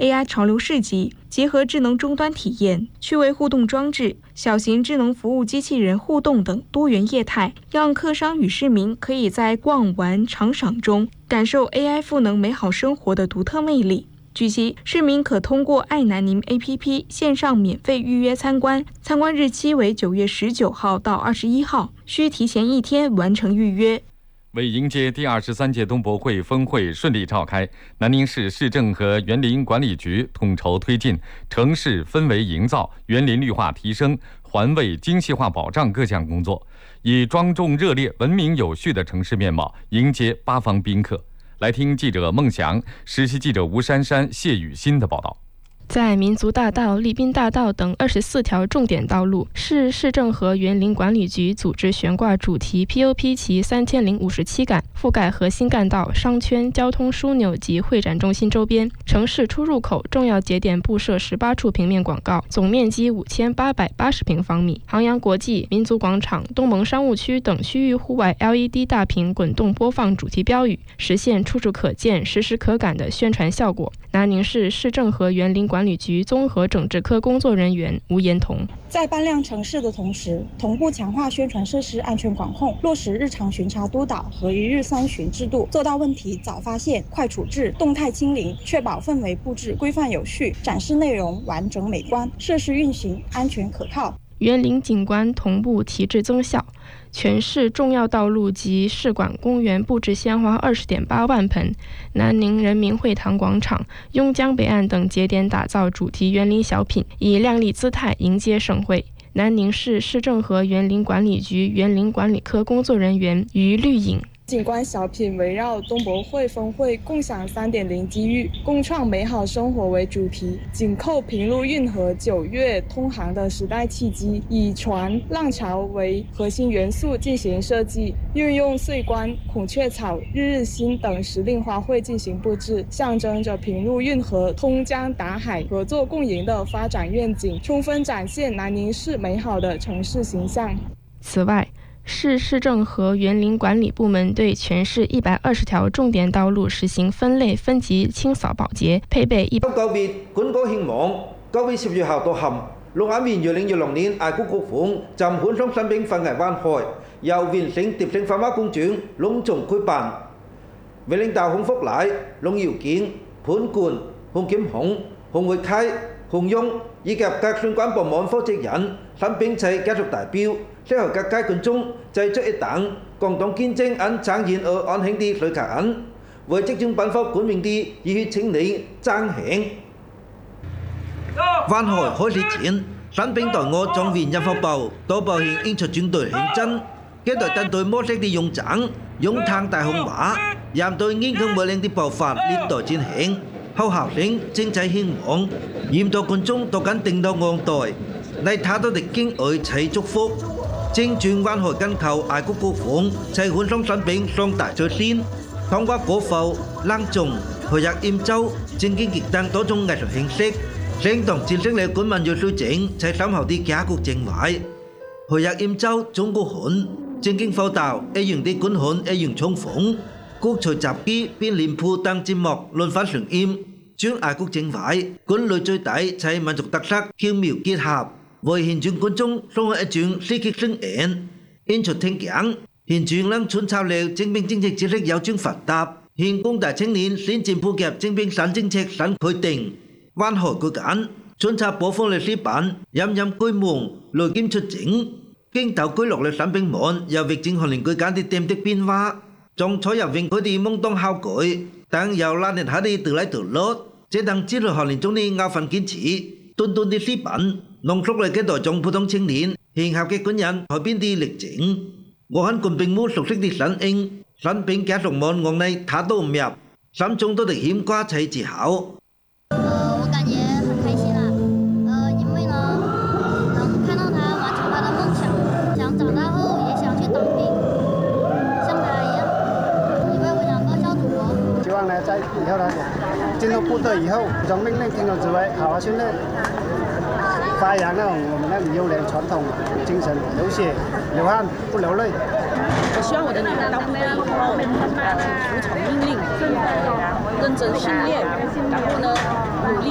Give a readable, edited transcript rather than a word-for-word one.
AI 潮流市集，结合智能终端体验、趣味互动装置、小型智能服务机器人互动等多元业态，让客商与市民可以在逛玩尝赏中感受 AI 赋能美好生活的独特魅力。据悉，市民可通过爱南宁 APP 线上免费预约参观，参观日期为9月19号到21号，需提前1天完成预约。 为迎接第23届东博会峰会顺利召开，南宁市市政和园林管理局统筹推进城市氛围营造、园林绿化提升、环卫精细化保障各项工作，以庄重热烈、文明有序的城市面貌迎接8方宾客。来听记者孟祥、实习记者吴珊珊、谢雨欣的报道。 在民族大道、礼宾大道等24条重点道路，市政和园林管理局组织悬挂主题 POP 旗3057杆，覆盖核心干道、商圈、交通枢纽及会展中心周边。城市出入口重要节点布设18处平面广告，总面积5880平方米。杭阳国际、民族广场、东盟商务区等区域户外 LED 大屏滚动播放主题标语，实现处处可见、实时可感的宣传效果。南宁市市政和园林管理局综合整治科工作人员吴延彤， 在扮亮城市的同时，同步强化宣传设施安全管控，落实日常巡查督导和1日3巡制度，做到问题早发现、快处置、动态清零，确保氛围布置规范有序，展示内容完整美观，设施运行安全可靠。 园林景观同步提质增效，全市重要道路及市馆公园布置鲜花20.8万盆，南宁人民会堂广场、邕江北岸等节点打造主题园林小品，以靓丽姿态迎接盛会。南宁市市政和园林管理局园林管理科工作人员于绿颖， 景观小品围绕东博会峰会共享3.0机遇，共创美好生活为主题，紧扣平陆运河9月通航的时代契机，以船、浪潮为核心元素进行设计，运用穗冠、孔雀草、日新等时令花卉进行布置，象征着平陆运河通江达海、合作共赢的发展愿景，充分展现南宁市美好的城市形象。 此外，市政和园林管理部门对全市120条重点道路实行分类分级清扫保洁，配備 9月管果興旺，9月10月後到冚龍眼園2026年愛國國風站本雙新兵分藝灣海，由完成蝶城繁華工程隆重舉辦。為領導洪福來、龍耀健、潘冠、洪劍雄、洪會溪、洪勇以及各相關部門負責人、新兵齊家屬代表，適合各界觀眾製出一檔共同見證呈現而安慶的旅客為即將奔赴冠名的熱血青年爭慶。灣海開始前，新兵隊伍將員人服部到保險演出軍隊慶真，幾隊戰隊模式的勇爭，勇灘大紅馬，艦隊英雄無量的步伐列隊戰慶。後效聲精彩興旺，嚴到觀眾都緊定到昂台，嚟睇到敵經愛齊祝福，正轉灣海緊扣愛國國風，齊換上新兵雙大最先，通過國父冷重培育鹽州，正經極等多種藝術形式，聲同戰勝了官民要水整，齊深厚啲家國情懷，培育鹽州中國漢，正經報道一樣的官漢一樣衝鋒。國粹雜技、變臉譜等節目輪番上演，將愛國情懷、管理最大齊民族特色巧妙結合，為現場觀眾送去一種戲劇盛宴。演出聽講，現場能穿插了精兵政策知識有獎發達，現廣大青年先進普及精兵新政策新規定。灣海舉簡，穿插播放了視頻，陰陰居門，來劍出征，鏡頭居落了新兵們由歷經學年舉簡的點滴變化。trong số giáo viên có đi mong đông hao cội, đang giàu lan đến đi từ lấy từ lót, chế đang chỉ rồi họ liền trong đi ngao phần kiến chỉ, tuân đi xí bản, nông sốc lại cái đội trong phổ thông青年, hiện học cái quân nhân họ biến đi lịch trình, của hắn cùng bình mua sục sức đi sẵn bình cả rộng môn ngon này thả tô miệng, sắm chúng tôi được hiếm qua chạy chỉ hảo. 我感觉很开心啊，因为呢，能看到他完成他的梦想，想长大后也想去当兵。 希望呢，在以后呢，进入部队以后，从命令听从指挥，好好训练，发扬那种我们那种优良传统精神，流血流汗不流泪。 我希望我的女儿当兵以后，服从命令，认真训练，然后呢，努力。